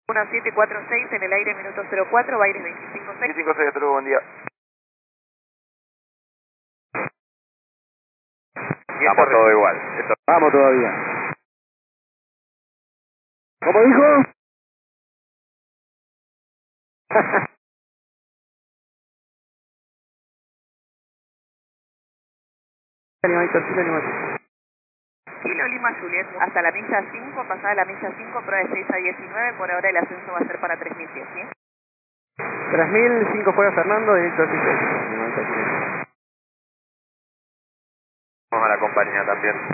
1746 en el aire, minuto 04, Baires 256. 256, hasta luego, buen día. Vamos todo igual. Vamos todavía. ¿Cómo dijo? Kilo Lima Juliet, hasta la milla 5, pasada la milla 5, prueba de 6 a 19, por ahora el ascenso va a ser para 3000 pies, ¿sí? 3000, 5 fuera Fernando, directo a 6. Vamos a la compañía también.